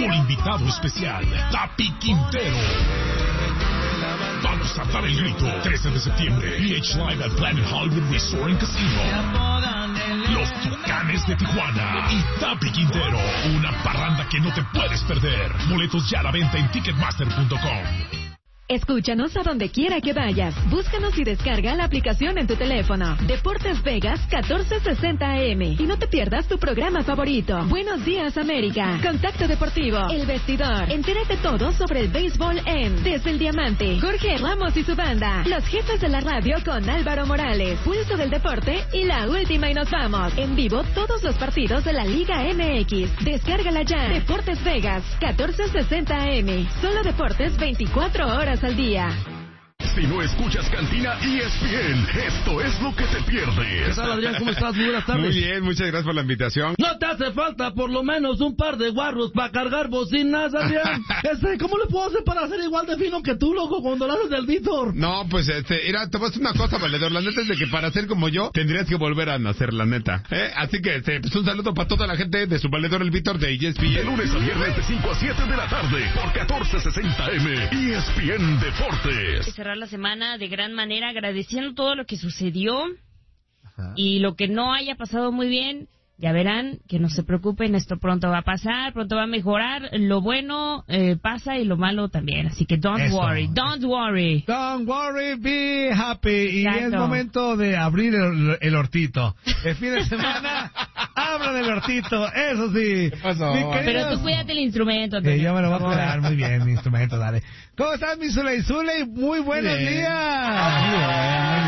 con invitado especial, Tapi Quintero. Vamos a dar el grito. 13 de septiembre, PH Live at Planet Hollywood Resort and Casino. Los Tucanes de Tijuana y Tapi Quintero. Una parranda que no te puedes perder. Boletos ya a la venta en Ticketmaster.com. Escúchanos a donde quiera que vayas. Búscanos y descarga la aplicación en tu teléfono. Deportes Vegas 1460 AM. Y no te pierdas tu programa favorito. Buenos días, América. Contacto Deportivo. El Vestidor. Entérate todo sobre el béisbol en Desde el Diamante. Jorge Ramos y su banda. Los jefes de la radio con Álvaro Morales. Pulso del Deporte y La Última y Nos Vamos. En vivo todos los partidos de la Liga MX. Descárgala ya. Deportes Vegas 1460 AM. Solo deportes 24 horas al día. Si no escuchas Cantina ESPN, esto es lo que te pierdes. ¿Qué tal, Adrián? ¿Cómo estás? Muy buenas tardes. Muy bien, muchas gracias por la invitación. ¿No te hace falta por lo menos un par de guarros para cargar bocinas, Adrián? ¿Cómo le puedo hacer para ser igual de fino que tú, loco, cuando lo haces del Víctor? No, pues, mira, te voy a decir una cosa, valedor. La neta es de que para ser como yo, tendrías que volver a nacer, la neta. Así que, pues un saludo para toda la gente de su valedor, el Víctor, de ESPN. De lunes a viernes de 5 a 7 de la tarde, por 1460 M, ESPN Deportes. Cerrar la semana de gran manera agradeciendo todo lo que sucedió. Ajá. Y lo que no haya pasado muy bien, ya verán, que no se preocupen, esto pronto va a pasar, pronto va a mejorar, lo bueno pasa y lo malo también, así que don't worry, be happy. Exacto. Y es momento de abrir el hortito. El fin de semana, abran el hortito, eso sí. ¿Qué pasó? Pero tú cuídate el instrumento. Yo me lo voy a cuidar muy bien, mi instrumento, dale. ¿Cómo estás, mi Zuley? Zuley, muy buenos días. Muy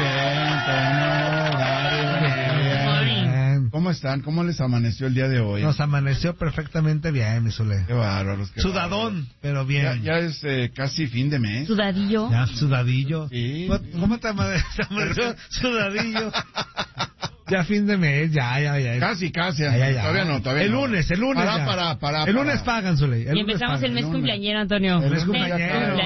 bien. ¿Cómo están? ¿Cómo les amaneció el día de hoy? Nos amaneció perfectamente bien, mi Zuley. Qué bárbaros. Sudadón, pero bien. Ya es casi fin de mes. Sudadillo. Ya, sudadillo. Sí. ¿Cómo te amaneció? Sudadillo. Ya fin de mes, ya. Casi. Ya. Todavía no. El lunes. Para. El lunes pagan, Zuley. Y empezamos el mes cumpleañero, Antonio. El mes cumpleañero.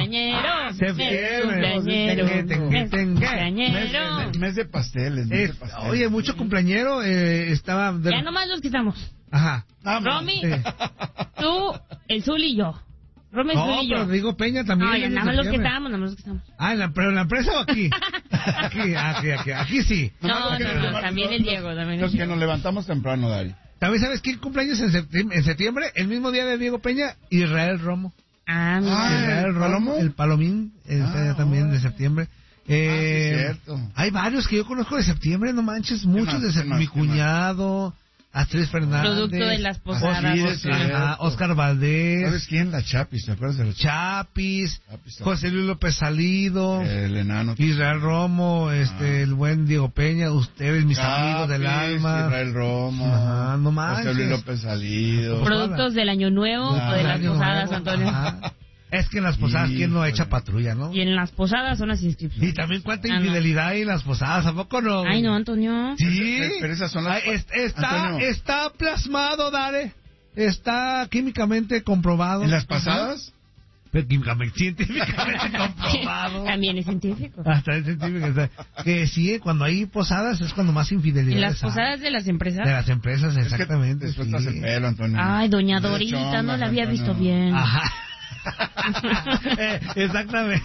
Mes de pasteles. Oye, mucho cumpleañero estaba... Ya nomás los quitamos. Ajá. Romy, tú, el Zul y yo. Romy, no, Zul y yo. pero digo Peña también. No, ya nada más los quitamos. ¿Pero en la empresa o aquí? Aquí sí. No, también el Diego. Los que nos levantamos temprano, Dari. ¿También sabes quién cumpleaños en septiembre? El mismo día de Diego Peña, Israel Romo. Mira. Israel Romo, el Palomín, también de septiembre. Cierto. Hay varios que yo conozco de septiembre, no manches, muchos de septiembre. Mi cuñado, Astrid Fernández. Producto de las posadas. Oscar Valdés. ¿Sabes quién? La Chapis, ¿te acuerdas de la Chapis? José Luis López Salido. El enano. Israel Romo, el buen Diego Peña, ustedes, mis amigos del alma. Israel Romo. Ajá, no manches. José Luis López Salido. Productos del Año Nuevo o de las posadas, Antonio. Ajá. Es que en las posadas, ¿quién no echa patrulla, no? Y en las posadas son las inscripciones. Y también cuánta infidelidad hay en las posadas, ¿a poco no? Ay, no, Antonio. Sí. Pero esas son las... Está plasmado, Dare. Está químicamente comprobado. ¿En las pasadas? Pero científicamente comprobado. También es científico. Hasta es científico. Que sí, cuando hay posadas es cuando más infidelidad. ¿En las posadas de las empresas? De las empresas, exactamente. Es que te sueltas el pelo, Antonio. Ay, doña Dorita, no la había visto bien. Ajá. Exactamente.